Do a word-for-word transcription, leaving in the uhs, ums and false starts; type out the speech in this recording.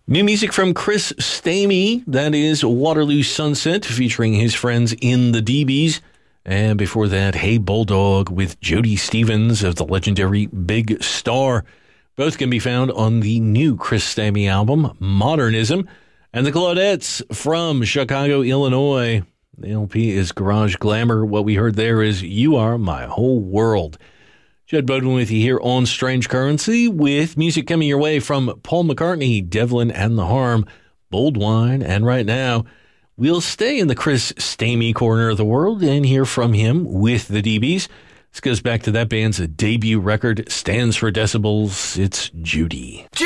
New music from Chris Stamey, that is Waterloo Sunset, featuring his friends in the D Bs. And before that, Hey Bulldog with Jody Stevens of the legendary Big Star. Both can be found on the new Chris Stamey album, Modernism. And the Claudettes from Chicago, Illinois. The L P is Garage Glamour. What we heard there is You Are My Whole World. Judd Bowden with you here on Strange Currency, with music coming your way from Paul McCartney, Devlin and the Harm, Bold Wine, and right now, we'll stay in the Chris Stamey corner of the world and hear from him with the D Bs. This goes back to that band's debut record, Stands for Decibels. It's Judy.